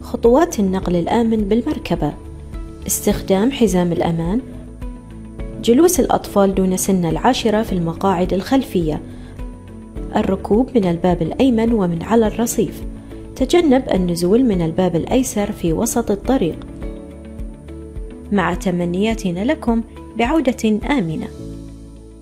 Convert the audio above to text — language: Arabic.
خطوات النقل الآمن بالمركبة: استخدام حزام الأمان، جلوس الأطفال دون سن 10 في المقاعد الخلفية، الركوب من الباب الأيمن ومن على الرصيف، تجنب النزول من الباب الأيسر في وسط الطريق. مع تمنياتنا لكم بعودة آمنة.